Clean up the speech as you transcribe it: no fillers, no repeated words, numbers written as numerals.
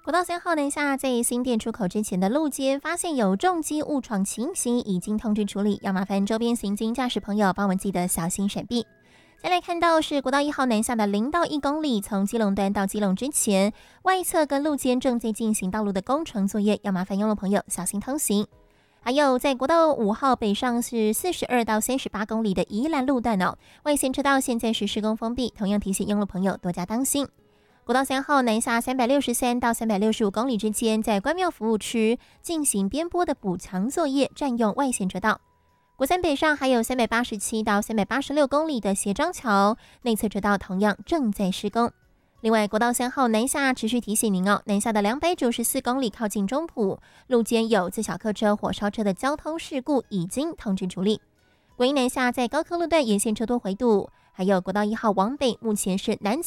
国道3号南下在新店出口之前的路肩发现有重机误闯情形，已经通知处理，要麻烦周边行经驾驶朋友帮我们记得小心闪避。再来看到是国道1号南下的0到1公里，从基隆段到基隆之前，外侧跟路肩正在进行道路的工程作业，要麻烦用路朋友小心通行。还有在国道5号北上是42到38公里的宜兰路段外线车道现在是施工封闭，同样提醒用路朋友多加当心。国道3号南下363到365公里之间，在关庙服务区进行边坡的补强作业，占用外线车道。国3北上还有387到386公里的协章桥内侧车道同样正在施工。另外，国道3号南下持续提醒您南下的294公里靠近中埔路肩有自小客车、火烧车的交通事故已经通知处理。国1南下在高科路段沿线车多回堵，还有国道1号往北目前是南